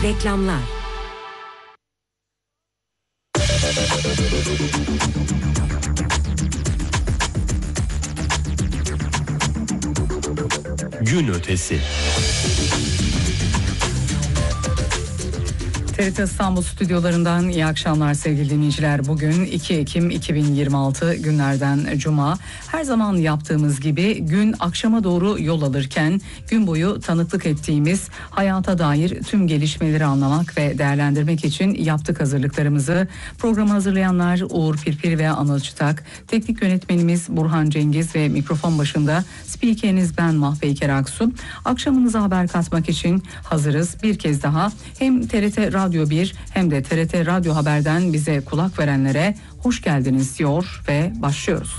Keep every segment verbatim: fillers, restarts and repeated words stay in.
Reklamlar. Gün ötesi. T R T İstanbul stüdyolarından iyi akşamlar sevgili dinleyiciler. Bugün iki Ekim iki bin yirmi altı günlerden Cuma. Her zaman yaptığımız gibi gün akşama doğru yol alırken gün boyu tanıklık ettiğimiz hayata dair tüm gelişmeleri anlamak ve değerlendirmek için yaptık hazırlıklarımızı. Programı hazırlayanlar Uğur Pirpir ve Anıl Çıtak. Teknik yönetmenimiz Burhan Cengiz ve mikrofon başında spikeriniz ben Mahpeyker Aksu. Akşamınıza haber katmak için hazırız. Bir kez daha hem T R T Radyo bir hem de T R T Radyo Haber'den bize kulak verenlere hoş geldiniz diyor ve başlıyoruz.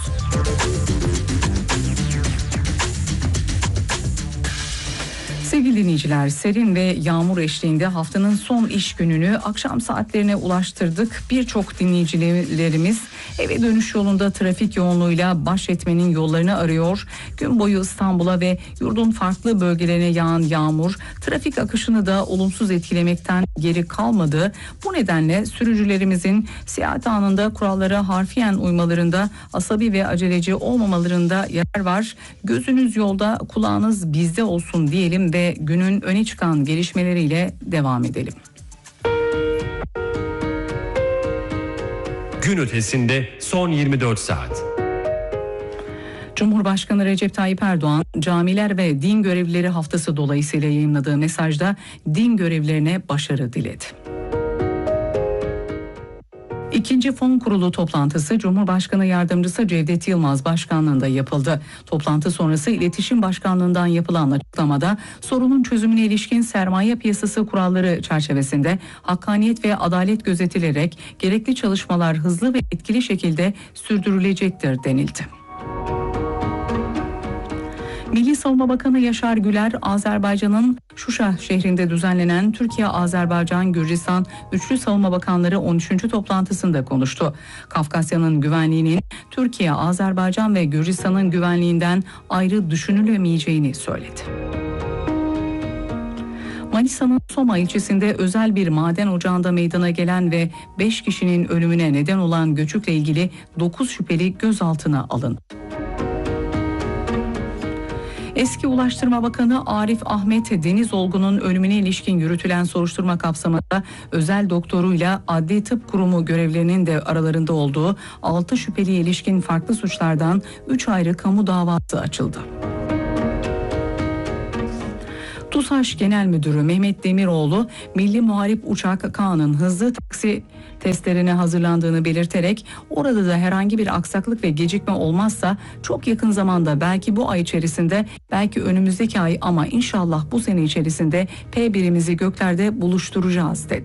Sevgili dinleyiciler, serin ve yağmur eşliğinde haftanın son iş gününü akşam saatlerine ulaştırdık. Birçok dinleyicilerimiz eve dönüş yolunda trafik yoğunluğuyla baş etmenin yollarını arıyor. Gün boyu İstanbul'a ve yurdun farklı bölgelerine yağan yağmur trafik akışını da olumsuz etkilemekten geri kalmadı. Bu nedenle sürücülerimizin seyahat anında kurallara harfiyen uymalarında, asabi ve aceleci olmamalarında yer var. Gözünüz yolda, kulağınız bizde olsun diyelim ve günün öne çıkan gelişmeleriyle devam edelim. Gün ötesinde son yirmi dört saat. Cumhurbaşkanı Recep Tayyip Erdoğan, camiler ve din görevlileri haftası dolayısıyla yayınladığı mesajda din görevlilerine başarı diledi. İkinci Fon Kurulu toplantısı Cumhurbaşkanı Yardımcısı Cevdet Yılmaz başkanlığında yapıldı. Toplantı sonrası İletişim Başkanlığı'ndan yapılan açıklamada sorunun çözümüne ilişkin sermaye piyasası kuralları çerçevesinde hakkaniyet ve adalet gözetilerek gerekli çalışmalar hızlı ve etkili şekilde sürdürülecektir denildi. Milli Savunma Bakanı Yaşar Güler, Azerbaycan'ın Şuşa şehrinde düzenlenen Türkiye-Azerbaycan-Gürcistan Üçlü Savunma Bakanları on üçüncü toplantısında konuştu. Kafkasya'nın güvenliğinin Türkiye, Azerbaycan ve Gürcistan'ın güvenliğinden ayrı düşünülemeyeceğini söyledi. Manisa'nın Soma ilçesinde özel bir maden ocağında meydana gelen ve beş kişinin ölümüne neden olan göçükle ilgili dokuz şüpheli gözaltına alındı. Eski Ulaştırma Bakanı Arif Ahmet Denizolgu'nun ölümüne ilişkin yürütülen soruşturma kapsamında özel doktoruyla Adli Tıp Kurumu görevlerinin de aralarında olduğu altı şüpheliye ilişkin farklı suçlardan üç ayrı kamu davası açıldı. TUSAŞ Genel Müdürü Mehmet Demiroğlu, Milli Muharip Uçak K'nın hızlı taksi testlerine hazırlandığını belirterek orada da herhangi bir aksaklık ve gecikme olmazsa çok yakın zamanda, belki bu ay içerisinde, belki önümüzdeki ay ama inşallah bu sene içerisinde P birimizi göklerde buluşturacağız dedi.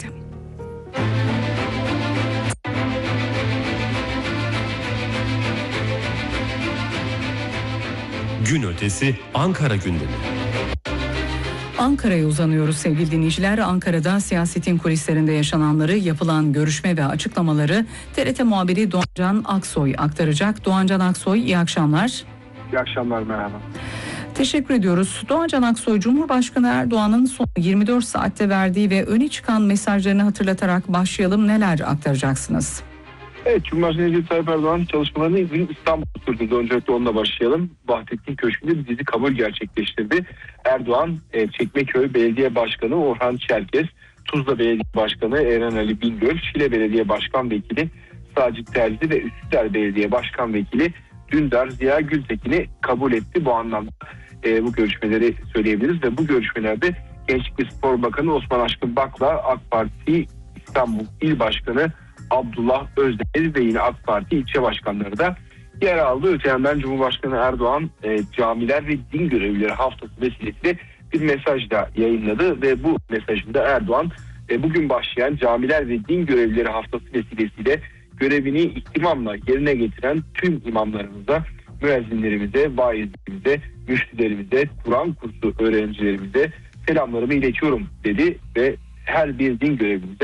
Gün ötesi Ankara gündemi. Ankara'ya uzanıyoruz sevgili dinleyiciler. Ankara'da siyasetin kulislerinde yaşananları, yapılan görüşme ve açıklamaları T R T muhabiri Doğancan Aksoy aktaracak. Doğancan Aksoy, iyi akşamlar. İyi akşamlar, merhaba. Teşekkür ediyoruz. Doğancan Aksoy, Cumhurbaşkanı Erdoğan'ın son yirmi dört saatte verdiği ve öne çıkan mesajlarını hatırlatarak başlayalım. Neler aktaracaksınız? Evet, Cumhurbaşkanı Recep Tayyip Erdoğan çalışmalarını İzmir İstanbul'da sürdürdü. Öncelikle onunla başlayalım. Vahdettin Köşkü'nde bir dizi kabul gerçekleştirdi. Erdoğan, e, Çekmeköy Belediye Başkanı Orhan Çerkes, Tuzla Belediye Başkanı Eren Ali Bingöl, Şile Belediye Başkan Vekili Sacit Terzi ve Üsküdar Belediye Başkan Vekili Dündar Ziya Gültekin'i kabul etti. Bu anlamda e, bu görüşmeleri söyleyebiliriz ve bu görüşmelerde Gençlik ve Spor Bakanı Osman Aşkın Bak'la AK Parti İstanbul İl Başkanı Abdullah Özdemir ve yine AK Parti ilçe başkanları da yer aldı. Öte yandan Cumhurbaşkanı Erdoğan e, camiler ve din görevlileri haftası vesilesiyle bir mesaj da yayınladı ve bu mesajında Erdoğan e, bugün başlayan camiler ve din görevlileri haftası vesilesiyle görevini ihtimamla yerine getiren tüm imamlarımıza, müezzinlerimize, vaizlerimize, müftülerimize, Kur'an kursu öğrencilerimize selamlarımı iletiyorum dedi ve her bir din görevlimize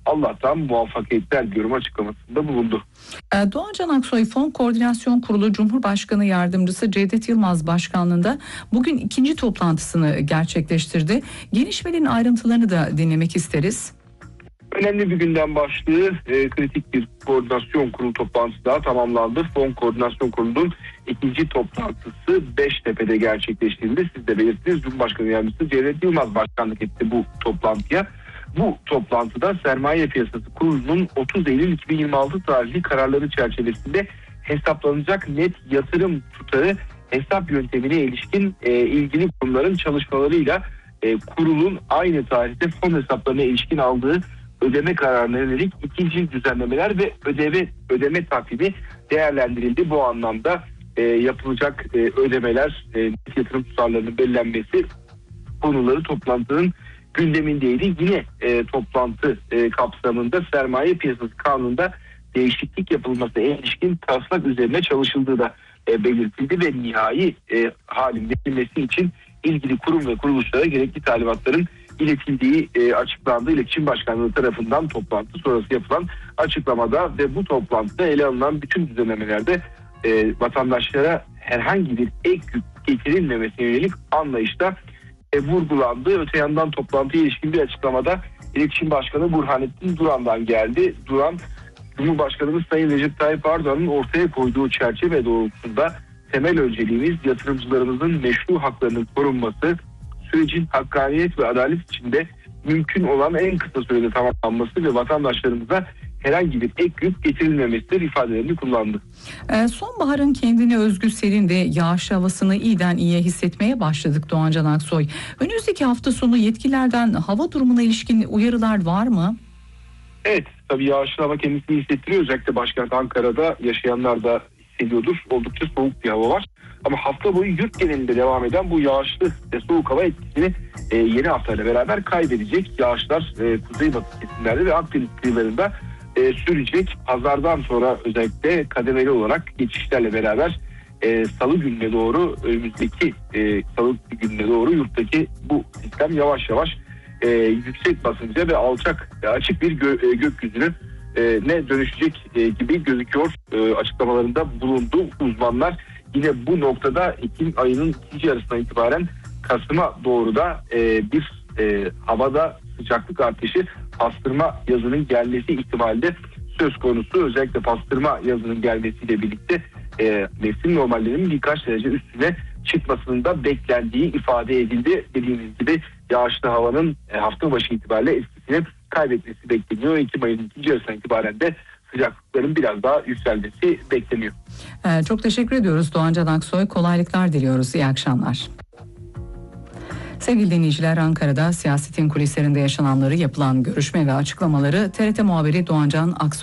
Allah'tan muvaffakiyetler diyorum açıklamasında bulundu. Doğancan Aksoy, Fon Koordinasyon Kurulu Cumhurbaşkanı Yardımcısı Cevdet Yılmaz Başkanlığı'nda bugün ikinci toplantısını gerçekleştirdi. Gelişmenin ayrıntılarını da dinlemek isteriz. Önemli bir gündem başlığı, e, kritik bir koordinasyon kurulu toplantısı daha tamamlandı. Fon Koordinasyon Kurulu'nun ikinci toplantısı Beştepe'de gerçekleştirildi. Siz de belirttiniz, Cumhurbaşkanı Yardımcısı Cevdet Yılmaz başkanlık etti bu toplantıya. Bu toplantıda Sermaye Piyasası Kurulu'nun otuz Eylül iki bin yirmi altı tarihli kararları çerçevesinde hesaplanacak net yatırım tutarı hesap yöntemine ilişkin e, ilgili konuların çalışmalarıyla e, kurulun aynı tarihte fon hesaplarına ilişkin aldığı ödeme kararına yönelik ikinci düzenlemeler ve ödeme ödeme takvimi değerlendirildi. Bu anlamda e, yapılacak e, ödemeler, e, net yatırım tutarlarının belirlenmesi konuları toplantının gündemindeydi. Yine e, toplantı e, kapsamında Sermaye Piyasası Kanunu'nda değişiklik yapılmasına ilişkin taslak üzerine çalışıldığı da e, belirtildi ve nihai e, halin verilmesi için ilgili kurum ve kuruluşlara gerekli talimatların iletildiği e, açıklandı. İletişim Başkanlığı tarafından toplantı sonrası yapılan açıklamada ve bu toplantıda ele alınan bütün düzenlemelerde e, vatandaşlara herhangi bir ek yük getirilmemesine yönelik anlayışta e, vurgulandı. Öte yandan toplantıya ilişkin bir açıklamada İletişim Başkanı Burhanettin Duran'dan geldi. Duran, Cumhurbaşkanımız Sayın Recep Tayyip Erdoğan'ın ortaya koyduğu çerçeve doğrultusunda temel önceliğimiz yatırımcılarımızın meşru haklarının korunması, sürecin hakkaniyet ve adalet içinde mümkün olan en kısa sürede tamamlanması ve vatandaşlarımıza herhangi bir ek yük getirilmemesidir ifadelerini kullandı. Ee, sonbaharın kendine özgü serin ve yağışlı havasını iyiden iyiye hissetmeye başladık Doğancan Aksoy. Önümüzdeki hafta sonu yetkililerden hava durumuna ilişkin uyarılar var mı? Evet, tabii yağışlı hava kendisini hissettiriyor. Özellikle başkent Ankara'da yaşayanlar da hissediyordur. Oldukça soğuk bir hava var. Ama hafta boyu yurt genelinde devam eden bu yağışlı ve soğuk hava etkisini e, yeni haftayla beraber kaybedecek. Yağışlar e, kuzeybatı kesimlerde ve Akdeniz kıyılarında e, sürecek. Pazardan sonra özellikle kademeli olarak geçişlerle beraber e, salı gününe doğru önümüzdeki e, salı gününe doğru yurttaki bu sistem yavaş yavaş e, yüksek basınca ve alçak e, açık bir gö- e, gökyüzünü e, ne dönüşecek e, gibi gözüküyor. E, açıklamalarında bulundu uzmanlar. Yine bu noktada Ekim ayının ikinci yarısından itibaren Kasım'a doğru da e, bir e, havada sıcaklık artışı, pastırma yazının gelmesi ihtimali de söz konusu. Özellikle pastırma yazının gelmesiyle birlikte e, mevsim normallerinin birkaç derece üstüne çıkmasının da beklendiği ifade edildi. Dediğimiz gibi yağışlı havanın e, hafta başı itibariyle etkisini kaybetmesi bekleniyor. Ekim ayının ikinci yarısından itibaren de sıcaklıkların biraz daha yükselmesi bekleniyor. Ee, çok teşekkür ediyoruz Doğancan Aksoy. Kolaylıklar diliyoruz. İyi akşamlar. Sevgili dinleyiciler, Ankara'da siyasetin kulislerinde yaşananları, yapılan görüşme ve açıklamaları T R T muhabiri Doğancan Aksoy